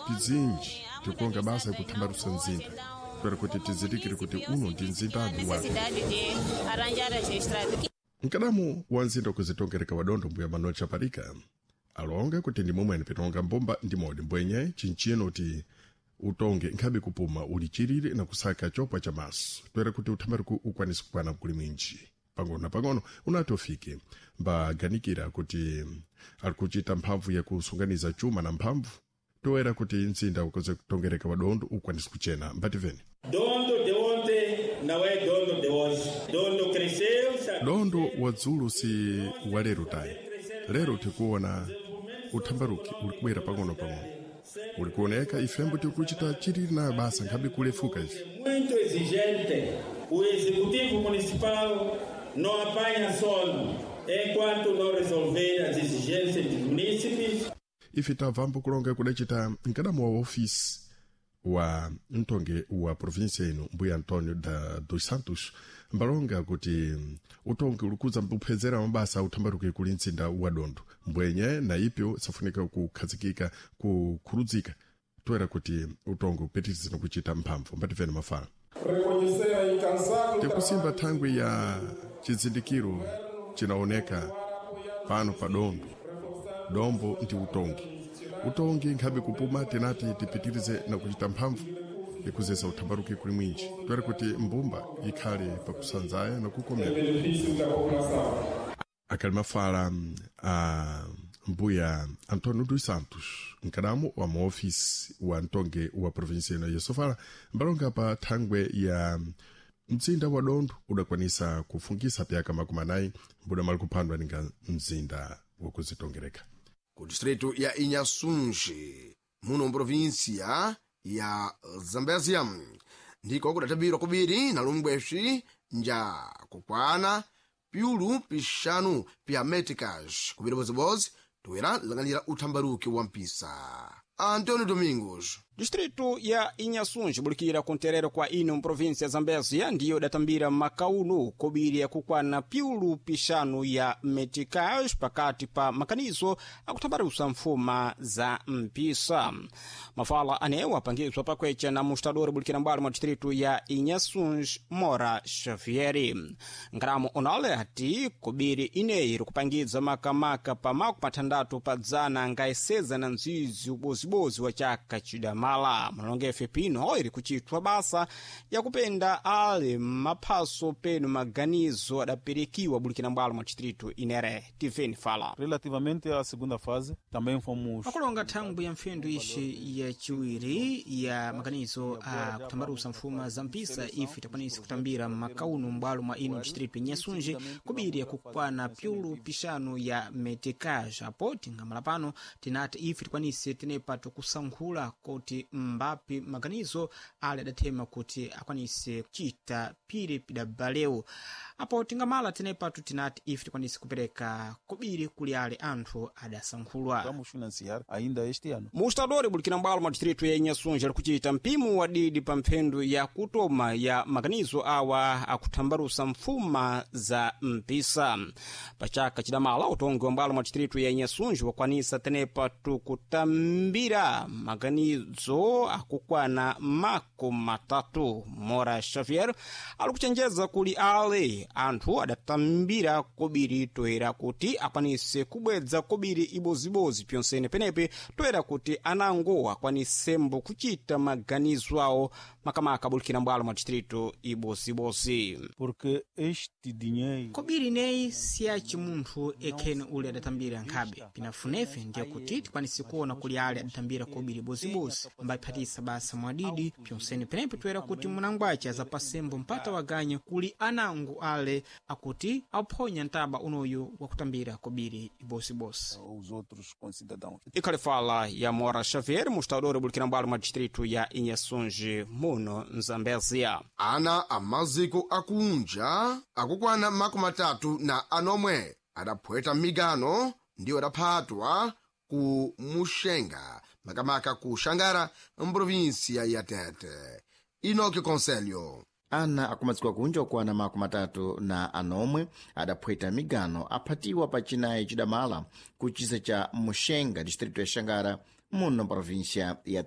tizinji tikonga basa yakuthambalusa mzinda para kuti tizindikire kuti uno ndi mzindadi wake. Mkadamu wa mzinda kuzitongereka wadondo mbuya Manuel Chaparika alonga kuti ndi momwe anipitonga mbomba ndi modi mbwenye chinchino kuti utonge nkhabe kupuma ulichirire na kusaka chopa cha maso toera kuti uthambaruku ukwanisa kukwana kuli mwinji pang'ono na pang'ono unati ufike mbaganizira kuti alikuchita mphamvu ya kusunganiza chuma na mphamvu toera kuti mzinda ukoze kutongereka wadondo ukwanisa kuchena mbativeni. Dondo de ontem não é dondo de hoje. Dondo cresceu, sabe? Dondo wa dzulu si wa lero tayi. Lero tikuona uthambaruki ulikubwera pang'ono pang'ono. Ulikuoneka ifembo tikuchita chiriri na basa nkhabe kulefuka izi. Muito exigente. O executivo municipal não apanha sono enquanto não resolver as exigências dos munícipes. Ife tavambo kulonga kudachita mkadamu wa ofisi wa mtonge wa provinsia ino mbuya Antonio dos Santos mbalonga kuti utonge ulikuza mbuphezera mabasa uthambaruke kuli mzinda wa dondo mbwenye na ipyo safunika kukhazikika kukhuludzika toera kuti utonge upitirize kuchita mphamvu mbativeni mafala. Tikusimba thangwi ya chizindikiro chinaoneka pano pa dondo dombo ndi utongi nkhabe kupuma tinati tipitirize na kuchita mphamvu ikuzesa uthambaruke kuli mwinji toera kuti mbumba ikhale pakusanzaya na kukomera. Akali mafala mbuya Antonio dos Santos mkadamu wa maofisi wa mtonge wa provinsia ino yesofala mbalonga pa thangwe ya mzinda wa dondo udakwanisa kufungisa pyaka 40 mbuda mali kuphandwa ninga mzinda wakuzitongereka. Ku distrito ya Inhaçunji muno provinsia ya Zambezia ndiko kudatabirwa kubiri na lumbweshi nja kukwana piulu pixanu pya meticas kubiri bozibozi toera langalira uthambaruki wa mpisa. Antônio Domingos. Distrito ya Inhaçunji bulikira kunterero kwa ino provinsia ya Zambezia ndiyo datambira makauno kobiri ya kukwana piulu pixanu ya meticas pakati pa makanizo akuthambarusa mfuma za mpisa. Mafala anewa apangizwa pakwecha na mustadori bulikira mbali mwa distrito ya Inhaçunji Mora Xavieri. Ngaramo onale hati kobiri ineyi kupangiza makamaka pa maku matandatu pa dzana ngaiseza na nzizi ubozibozi wa chaka chidamala. Mnalongefe pino iri kuchitwa basa ya kupenda ale maphaso penu maganizo adapirikiwa bulikira mbali mwa distrito inere tiveni fala. Relativamente à segunda fase também fomos akulonga thangwi ya mfendo ishi ya chiwiri ya maganizo a kuthambarusa mfuma za mpisa ife takwanisa kutambira makauno mbalo mwa ino distrito Inhaçunji kubiri ya kukwana piulu pixanu ya meticas apo tingamala pano tinati ife tikwanise tinepa tukusankhula kuti mbapi maganizo ali adathema kuti akwanise kuchita piri pidabaleu apo tingamala tinepa tutinati ife tikwanise kupereka kubiri kuli ali anthu adasankhulwa. Vamos financiar ainda este ano. Mustadori bulikira mbalo mwa distrito ya Inhaçunji ali kuchita mpimu wa didi pa mphendu ya kutoma ya maganizo awa akuthambarusa mfuma za mpisa. Pachaka chidamala utongi wa mbalo mwa distrito ya Inhaçunji wakwanisa tenepa tukutambira maganizo akukwana mako matatu. Mora Xavier alikuchenjeza kuli ale anthu adatambira kobiri toera kuti akwanise kubwedza kobiri ibozibozi pyonsene penepe toera kuti anango akwanisembo kuchita maganizo awo makamaka bulikira mbalo mwa distrito ibozibozi. Porque este dinheiro kobiri neyi siyaci munthu ekhene uli adatambira nkhabe pinafunefe ndiye kuti tikwanise kuona kuli ali adatambira kobiri bozibozi mbaphatisa basa mwadidi pyonsene penepe toera kuti munangwaci azapasembo mpata waganya kuli anango ale akuti aphonya ntaba unoyo wakutambira kobiri ibozibozi. os outros concidadãos. Ikhali fala ya Mora Xavier mustadori bulikira mbalo mwa distrito ya Inhaçunji muno Zambezia. Ana amaziko akunja akukwana mako matatu na anomwe adaphweta migano ndiyo adaphatwa ku Muxenga makamaka ku Xangara mprovinsia ya Tete. Inoki Conselho. Ana akumadzikwa kunja okwana mako matatu na anomwe adaphweta migano aphatiwa pa chinayi chidamala ku chisa cha Muxenga distrito ya Xangara muno provinsia ya